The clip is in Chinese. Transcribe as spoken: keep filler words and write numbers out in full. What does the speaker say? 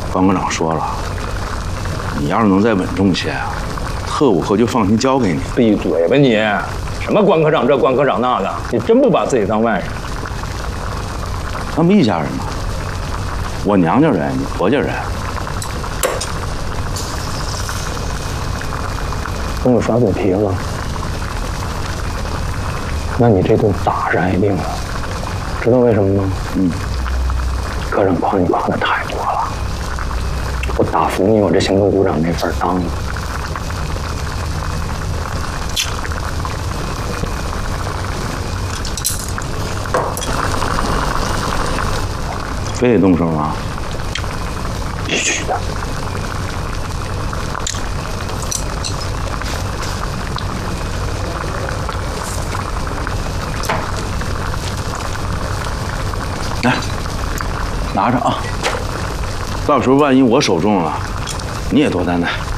关科长说了，你要是能再稳重些啊，特务科就放心交给你。 闭嘴吧你！什么关科长这关科长那的，你真不把自己当外人？ 咱们一家人嘛，我娘家人，你婆家人。 跟我耍嘴皮子，那你这顿打是挨定了。知道为什么吗？ 嗯。 科长夸你夸的太多了，我打服你，我这行动股长这份当了。 非得动手吗？ 必须的。 来，拿着啊！到时候万一我手中了，你也多担待。